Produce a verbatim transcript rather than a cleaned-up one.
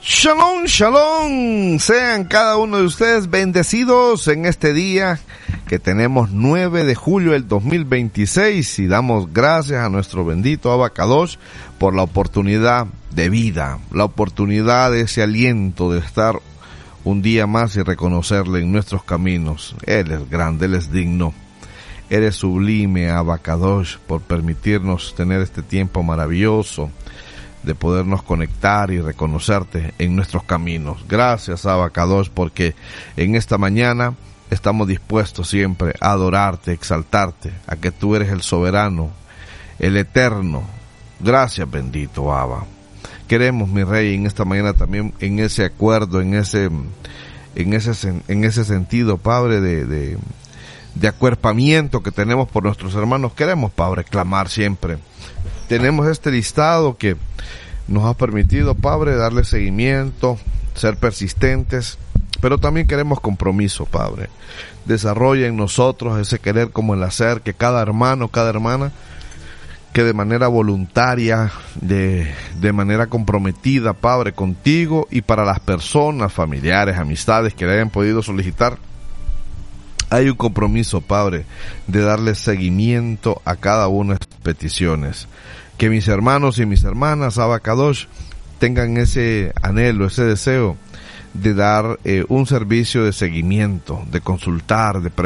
Shalom, shalom, sean cada uno de ustedes bendecidos en este día que tenemos nueve de julio del dos mil veintiséis y damos gracias a nuestro bendito Abba Kadosh por la oportunidad de vida, la oportunidad de ese aliento de estar un día más y reconocerle en nuestros caminos. Él es grande, Él es digno, eres sublime, Abba Kadosh, por permitirnos tener este tiempo maravilloso de podernos conectar y reconocerte en nuestros caminos. Gracias, Abba Kadosh, porque en esta mañana estamos dispuestos siempre a adorarte, exaltarte, a que tú eres el soberano, el eterno. Gracias, bendito Abba. Queremos, mi Rey, en esta mañana también en ese acuerdo, en ese, en ese, en ese sentido, Padre, de, de, de acuerpamiento que tenemos por nuestros hermanos. Queremos, Padre, clamar siempre. Tenemos este listado que nos ha permitido, Padre, darle seguimiento, ser persistentes, pero también queremos compromiso, Padre. Desarrolla en nosotros ese querer como el hacer, que cada hermano, cada hermana, que de manera voluntaria, de, de manera comprometida, Padre, contigo y para las personas, familiares, amistades que le hayan podido solicitar, hay un compromiso, Padre, de darle seguimiento a cada una de sus peticiones. Que mis hermanos y mis hermanas, Abba Kadosh, tengan ese anhelo, ese deseo de dar eh, un servicio de seguimiento, de consultar, de